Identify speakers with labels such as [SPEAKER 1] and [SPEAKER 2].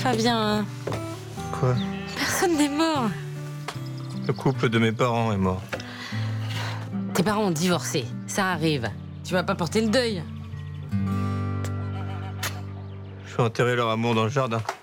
[SPEAKER 1] Fabien,
[SPEAKER 2] Quoi?
[SPEAKER 1] personne n'est mort.
[SPEAKER 2] Le couple de mes parents est mort.
[SPEAKER 1] Tes parents ont divorcé, ça arrive. Tu vas pas porter le deuil.
[SPEAKER 2] Je vais enterrer leur amour dans le jardin.